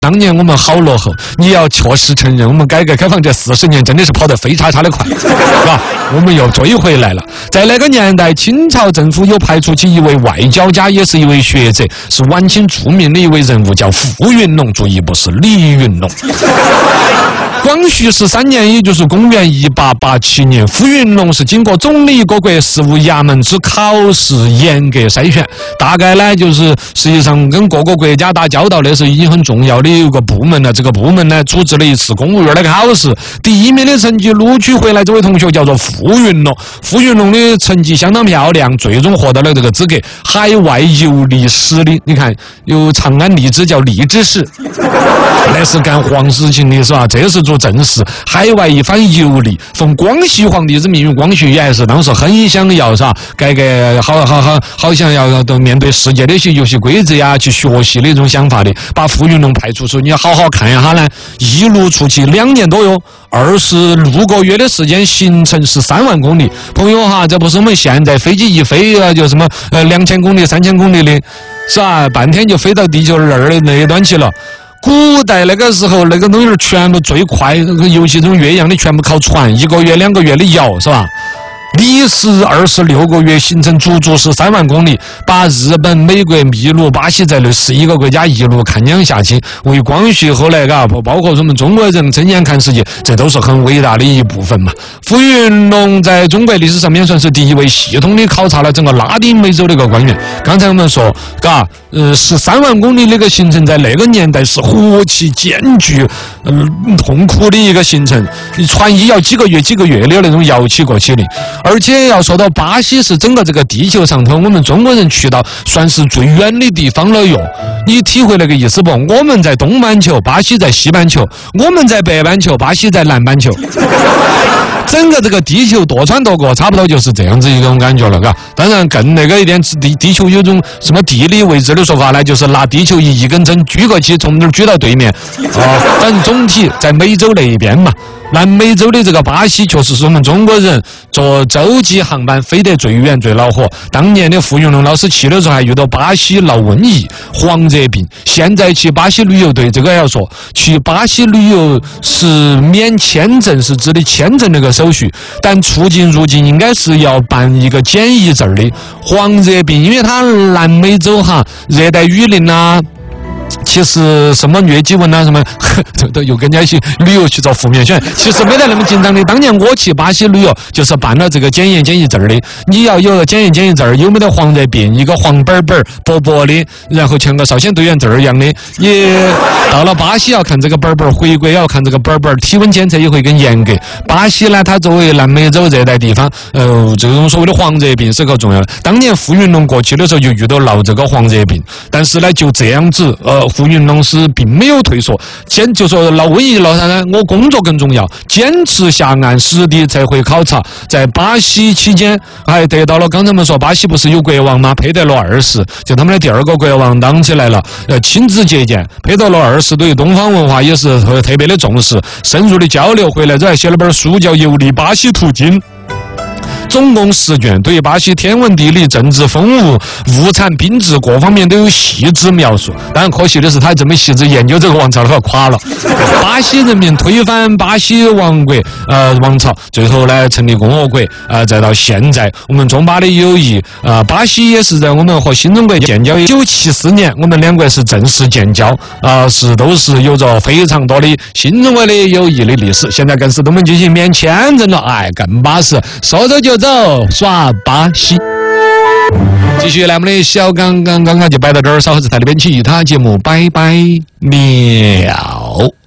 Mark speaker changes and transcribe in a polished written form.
Speaker 1: 当年我们好落后，你要确实承认，我们改革开放这40年真的是跑得飞叉叉的快，是吧？我们又追回来了。在那个年代，清朝政府又派出去一位外交家，也是一位学者，是晚清著名的一位人物，叫傅云龙。注意，不是李云龙。光绪13年，也就是公元1887年，傅云龙是经过总理各国事务衙门之考试严格筛选，大概呢就是实际上跟各个国家打交道的是已经很重要的有个部门了。这个部门呢组织了一次公务员的考试，第1名的成绩录取回来，这位同学叫做傅云龙。傅云龙的成绩相当漂亮，最终获得了这个资格，海外游历10里。你看，有长安荔枝叫荔枝使，那是干黄事情的是吧？这是做正事，海外一番游历，奉光绪皇帝之命运，光绪也是当时很想要是吧？改革好想要面对世界的一些游戏规则呀，去学习的一种想法的，把傅云龙派出去，你要好好看一下呢。一路出去2年多哟，26个月的时间，行程是3万公里。朋友哈，这不是我们现在飞机一飞啊，就什么2000公里、3000公里的，是吧？半天就飞到地球那一端去了。古代那个时候，那个东西全部最快，游戏中越洋的全部靠船，1个月、2个月的摇，是吧？历时26个月，行程足足是3万公里，把日本、美国、秘鲁、巴西在内11个国家一路看江下去，为光绪后来包括我们中国人睁眼看世界，这都是很伟大的一部分嘛。傅云龙在中国历史上面算是第一位系统的考察了整个拉丁美洲的一个官员。刚才我们说13万公里那个行程，在那个年代是何其艰巨、痛苦的一个行程，你船一要几个月的那种摇起过去的。而且要说到巴西，是整个这个地球上头我们中国人去到算是最远的地方了哟。你体会那个意思不？我们在东半球，巴西在西半球；我们在北半球，巴西在南半球。整个这个地球多穿多过，差不多就是这样子一种感觉了，嘎。当然更那个一点，地球有种什么地理位置的说法呢，就是拿地球一根针举过去，从那儿举到对面。但总体在美洲那一边嘛。南美洲的这个巴西，确实是我们中国人坐洲际航班飞得最远最恼火。当年的傅云龙老师去的时候，还遇到巴西闹瘟疫、黄热病。现在去巴西旅游，对这个要说，去巴西旅游是免签证，是指的签证那个手续，但出境入境应该是要办一个检疫证的。黄热病，因为它南美洲热带雨林啊。其实什么疟疾蚊啊什么，都又跟人家去旅游去做负面宣。其实没得那么紧张的。当年我去巴西旅游，就是办了这个检疫证的。你要有检疫证，有没得黄热病，一个黄本薄薄的，然后像个少先队员证一样的。也到了巴西要看这个本，回国要看这个本，体温检测也会更严格。巴西呢，它作为南美洲热带地方，这种所谓的黄热病是个重要的。当年傅云龙过去的时候就遇到闹这个黄热病，但是呢就这样子，傅云龙是并没有退缩，就说闹瘟疫闹啥呢？我工作更重要，坚持下岸实地测绘考察。在巴西期间，还得到了刚才我们说巴西不是有国王吗？佩德罗2世，就他们的第2个国王当起来了，亲自接见。佩德罗2世对于东方文化也是特别的重视，深入的交流。回来之后还写了本书叫《游历巴西途经》。总共10卷，对于巴西天文地理、政治风物、物产、兵制各方面都有细致描述。当然可惜的是，他这么细致研究这个王朝的话垮了。巴西人民推翻巴西王朝，最后呢成立共和国，再到现在，我们中巴的友谊，巴西也是在我们和新中国建交1974年，我们两国是正式建交，都是有着非常多的新中国的友谊的历史。现在更是我们进行免签证了，更巴适，说走就走，耍巴西。继续来，我们的小刚刚就摆到这儿，稍后在台里边其他节目拜拜了。